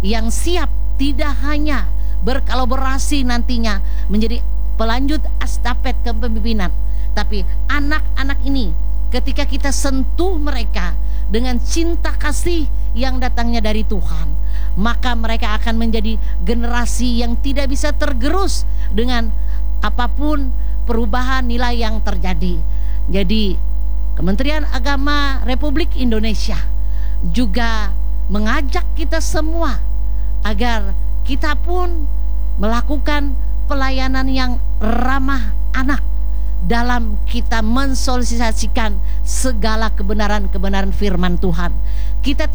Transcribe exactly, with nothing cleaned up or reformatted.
yang siap tidak hanya berkolaborasi nantinya menjadi pelanjut estafet kepemimpinan, tapi anak-anak ini ketika kita sentuh mereka dengan cinta kasih yang datangnya dari Tuhan, maka mereka akan menjadi generasi yang tidak bisa tergerus dengan apapun perubahan nilai yang terjadi. Jadi Kementerian Agama Republik Indonesia juga mengajak kita semua agar kita pun melakukan pelayanan yang ramah anak dalam kita mensosialisasikan segala kebenaran-kebenaran firman Tuhan. Kita